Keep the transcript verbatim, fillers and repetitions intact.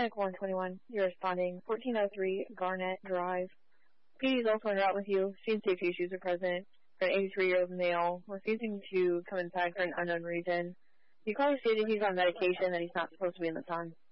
Medical one twenty-one, you're responding. fourteen oh three Garnett Drive. P D is also en route with you. Speed safety issues are present for an eighty-three-year-old male refusing to come inside for an unknown reason. The caller stated he's on medication and he's not supposed to be in the sun.